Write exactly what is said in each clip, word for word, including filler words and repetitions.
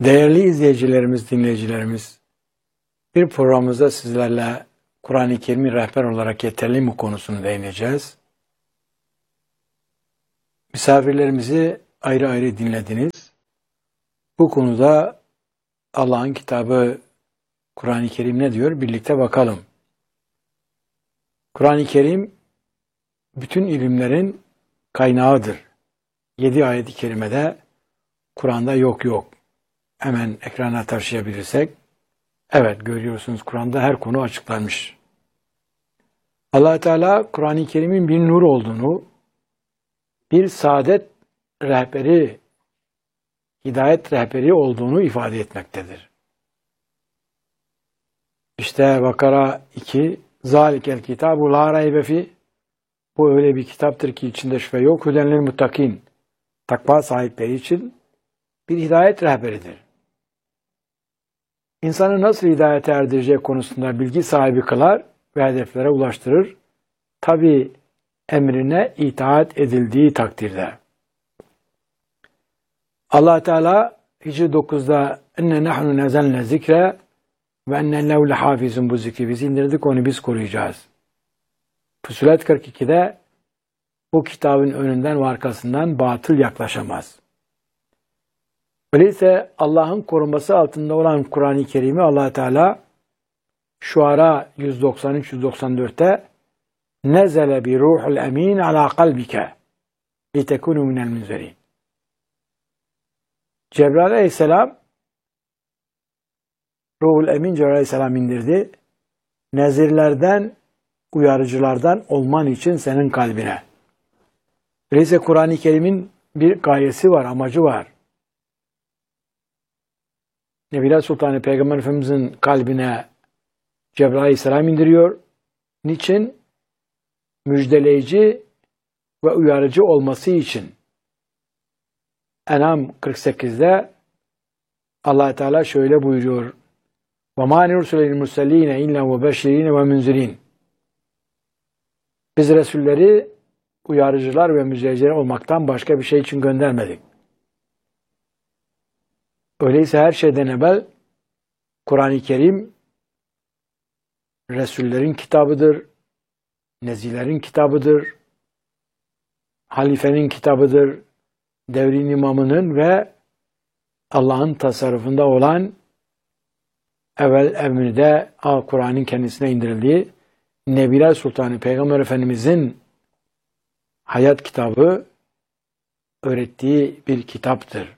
Değerli izleyicilerimiz, dinleyicilerimiz, bir programımızda sizlerle Kur'an-ı Kerim'i rehber olarak yeterli mi konusunu değineceğiz. Misafirlerimizi ayrı ayrı dinlediniz. Bu konuda Allah'ın kitabı Kur'an-ı Kerim ne diyor? Birlikte bakalım. Kur'an-ı Kerim bütün ilimlerin kaynağıdır. Yedi ayet-i kerimede Kur'an'da yok yok. Hemen ekrana taşıyabilirsek, evet görüyorsunuz Kur'an'da her konu açıklanmış. Allah Teala Kur'an-ı Kerim'in bir nur olduğunu, bir saadet rehberi, hidayet rehberi olduğunu ifade etmektedir. İşte Bakara iki, Zalikel kitabu la raybe fi, bu öyle bir kitaptır ki içinde şüphe yok. Hüdenlil muttakin, takva sahipleri için bir hidayet rehberidir. İnsanı nasıl hidayete erdireceği konusunda bilgi sahibi kılar ve hedeflere ulaştırır. Tabi emrine itaat edildiği takdirde. Allah Teala Hicr dokuzda enne nahnu nezelne zikre ve enne lehu lehafizun, bu zikri biz indirdik, onu biz koruyacağız. Fussilet kırk ikide bu kitabın önünden ve arkasından batıl yaklaşamaz. Öyleyse Allah'ın korunması altında olan Kur'an-ı Kerim'i Allah Teala Şuara yüz doksan üç yüz doksan dörtte nezele bi ruhul emin ala kalbike litekunu minel munzirin. Cebrail aleyhisselam, ruhul emin Cebrail aleyhisselam indirdi. Nezirlerden, uyarıcılardan olman için senin kalbine. Öyleyse Kur'an-ı Kerim'in bir gayesi var, amacı var. Nebiler Sultanı Peygamber Efendimiz'in kalbine Cebrail aleyhisselam indiriyor. Niçin? Müjdeleyici ve uyarıcı olması için. En'am kırk sekizde Allah Teala şöyle buyuruyor: وَمَا نُرْسُلَ الْمُرْسَلِينَ اِنَّا وَبَشِّرِينَ وَمُنْزِرِينَ. Biz Resulleri uyarıcılar ve müjdeleciler olmaktan başka bir şey için göndermedik. Öyleyse her şeyden evvel Kur'an-ı Kerim Resullerin kitabıdır, nezilerin kitabıdır, halifenin kitabıdır, devrin imamının ve Allah'ın tasarrufunda olan evvel emrinde Kur'an'ın kendisine indirildiği Nebiler Sultanı Peygamber Efendimiz'in hayat kitabı, öğrettiği bir kitaptır.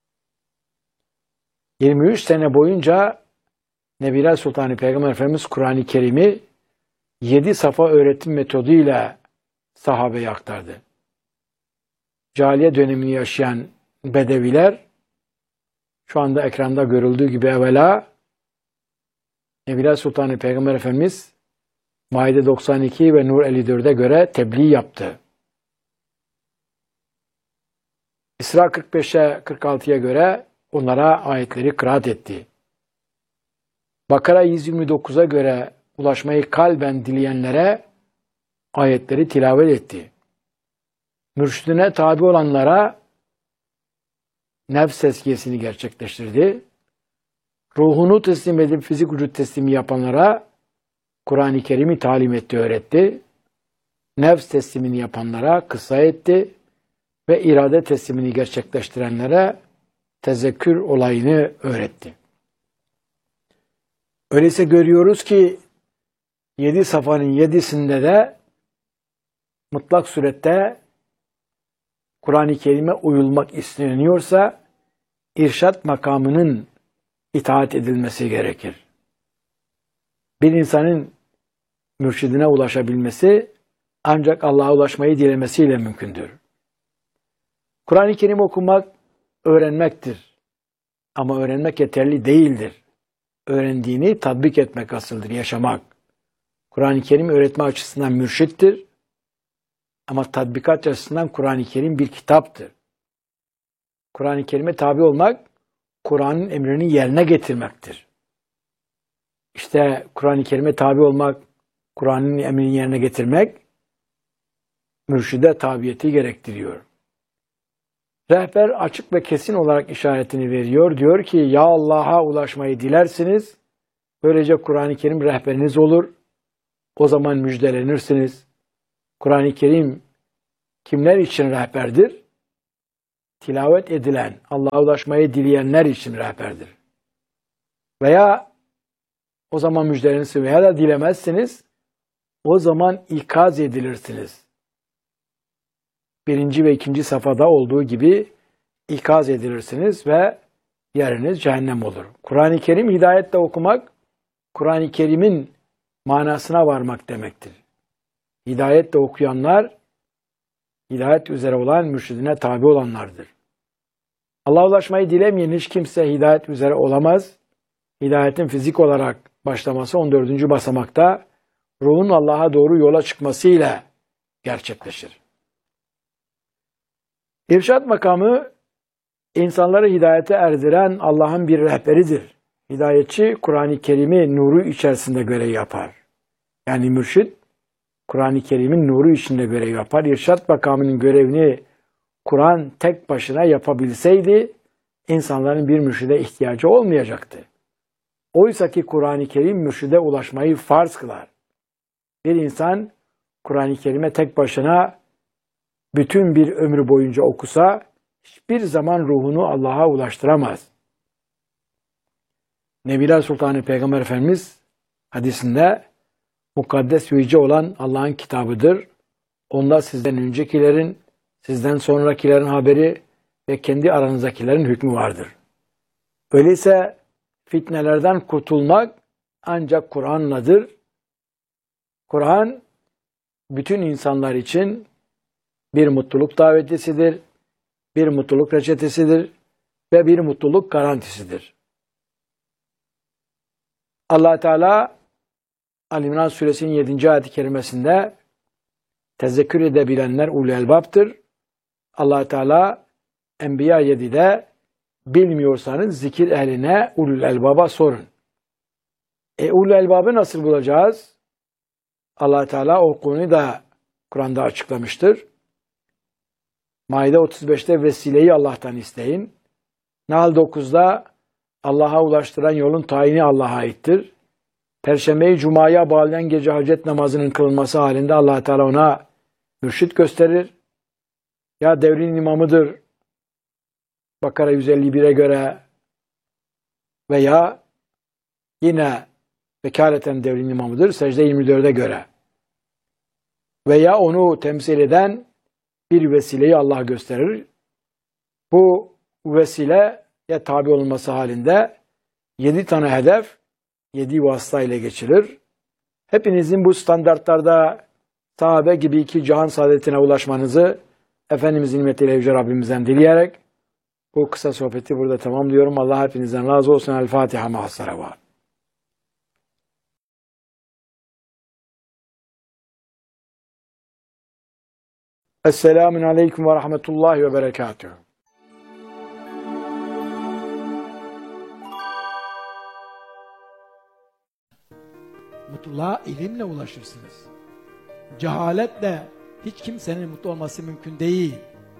yirmi üç sene boyunca Nebiler Sultanı Peygamber Efendimiz Kur'an-ı Kerim'i yedi safa öğretim metoduyla sahabeye aktardı. Cahiliye dönemini yaşayan Bedeviler, şu anda ekranda görüldüğü gibi evvela Nebiler Sultanı Peygamber Efendimiz Maide doksan iki ve Nur elli dörde göre tebliğ yaptı. İsra kırk beşe kırk altıya göre onlara ayetleri kıraat etti. Bakara yüz yirmi dokuza göre ulaşmayı kalben dileyenlere ayetleri tilavet etti. Mürşidine tabi olanlara nefs tezkiyesini gerçekleştirdi. Ruhunu teslim edip fizik vücut teslimi yapanlara Kur'an-ı Kerim'i talim etti, öğretti. Nefs teslimini yapanlara kıssa etti ve irade teslimini gerçekleştirenlere tezekkür olayını öğretti. Öyleyse görüyoruz ki yedi safhanın yedisinde de mutlak surette Kur'an-ı Kerim'e uyulmak isteniyorsa irşat makamının itaat edilmesi gerekir. Bir insanın mürşidine ulaşabilmesi ancak Allah'a ulaşmayı dilemesiyle mümkündür. Kur'an-ı Kerim okumak öğrenmektir. Ama öğrenmek yeterli değildir. Öğrendiğini tatbik etmek asıldır, yaşamak. Kur'an-ı Kerim öğretme açısından mürşittir. Ama tatbikat açısından Kur'an-ı Kerim bir kitaptır. Kur'an-ı Kerim'e tabi olmak, Kur'an'ın emrini yerine getirmektir. İşte Kur'an-ı Kerim'e tabi olmak, Kur'an'ın emrini yerine getirmek, mürşide tabiyeti gerektiriyor. Rehber açık ve kesin olarak işaretini veriyor. Diyor ki ya Allah'a ulaşmayı dilersiniz. Böylece Kur'an-ı Kerim rehberiniz olur. O zaman müjdelenirsiniz. Kur'an-ı Kerim kimler için rehberdir? Tilavet edilen, Allah'a ulaşmayı dileyenler için rehberdir. Veya o zaman müjdelenirsiniz veya da dilemezsiniz. O zaman ikaz edilirsiniz. Birinci ve ikinci safhada olduğu gibi ikaz edilirsiniz ve yeriniz cehennem olur. Kur'an-ı Kerim hidayetle okumak, Kur'an-ı Kerim'in manasına varmak demektir. Hidayetle okuyanlar, hidayet üzere olan mürşidine tabi olanlardır. Allah'a ulaşmayı dilemeyen hiç kimse hidayet üzere olamaz. Hidayetin fizik olarak başlaması on dördüncü basamakta ruhun Allah'a doğru yola çıkmasıyla gerçekleşir. İrşad makamı insanları hidayete erdiren Allah'ın bir rehberidir. Hidayetçi Kur'an-ı Kerim'i nuru içerisinde görev yapar. Yani mürşid Kur'an-ı Kerim'in nuru içinde görev yapar. İrşad makamının görevini Kur'an tek başına yapabilseydi insanların bir mürşide ihtiyacı olmayacaktı. Oysa ki Kur'an-ı Kerim mürşide ulaşmayı farz kılar. Bir insan Kur'an-ı Kerim'e tek başına bütün bir ömrü boyunca okusa hiçbir zaman ruhunu Allah'a ulaştıramaz. Nebiler Sultanı Peygamber Efendimiz hadisinde mukaddes ve yüce olan Allah'ın kitabıdır. Onda sizden öncekilerin, sizden sonrakilerin haberi ve kendi aranızdakilerin hükmü vardır. Öyleyse fitnelerden kurtulmak ancak Kur'an'ladır. Kur'an bütün insanlar için bir mutluluk davetçisidir, bir mutluluk reçetesidir ve bir mutluluk garantisidir. Allah Teala Ali İmran Suresinin yedinci ayet-i kerimesinde tezekkür edebilenler ulul elbaptır. Allah Teala Enbiya yedide bilmiyorsanız zikir ehline ulul elbaba sorun. E ulul elbabı nasıl bulacağız? Allah Teala o konuyu da Kur'an'da açıklamıştır. Maide otuz beşte vesileyi Allah'tan isteyin. Nahl dokuzda Allah'a ulaştıran yolun tayini Allah'a aittir. Perşembeyi Cuma'ya bağlayan gece hacet namazının kılınması halinde Allah Teala ona mürşit gösterir. Ya devrin imamıdır Bakara yüz elli bire göre veya yine vekaleten devrin imamıdır Secde yirmi dörde göre veya onu temsil eden bir vesileyi Allah gösterir. Bu vesileye tabi olunması halinde yedi tane hedef, yedi vasıta ile geçilir. Hepinizin bu standartlarda sahabe gibi iki cihan saadetine ulaşmanızı Efendimizin nimetiyle Yüce Rabbimizden dileyerek bu kısa sohbeti burada tamamlıyorum. Allah hepinizden razı olsun. El Fatiha ma'as-salavat. Esselamun aleyküm ve rahmetullahi ve berekatuhu. Mutluluğa ilimle ulaşırsınız. Cehaletle hiç kimsenin mutlu olması mümkün değil.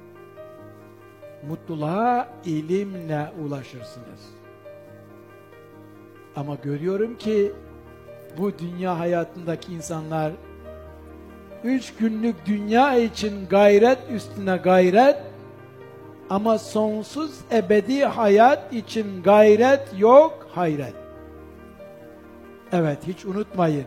Mutluluğa ilimle ulaşırsınız. Ama görüyorum ki bu dünya hayatındaki insanlar üç günlük dünya için gayret üstüne gayret ama sonsuz ebedi hayat için gayret yok, hayret. Evet, hiç unutmayın.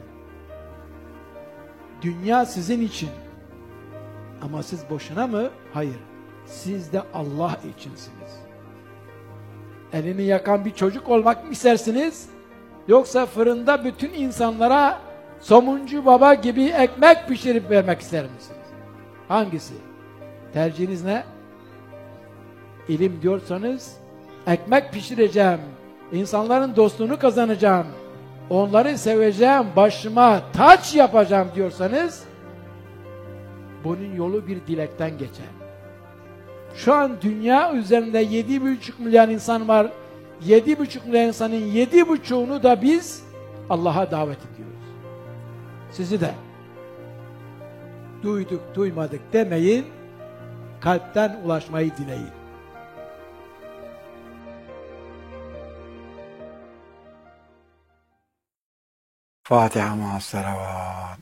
Dünya sizin için. Ama siz boşuna mı? Hayır. Siz de Allah içinsiniz. Elini yakan bir çocuk olmak mı istersiniz? Yoksa fırında bütün insanlara somuncu baba gibi ekmek pişirip vermek ister misiniz? Hangisi? Tercihiniz ne? İlim diyorsanız ekmek pişireceğim, insanların dostluğunu kazanacağım, onları seveceğim, başıma taç yapacağım diyorsanız bunun yolu bir dilekten geçer. Şu an dünya üzerinde yedi buçuk milyar insan var. yedi buçuk milyar insanın yedi buçuğunu da biz Allah'a davet ediyoruz. Sizi de duyduk duymadık demeyin, kalpten ulaşmayı dileyin. Fatiha ma'as salavat.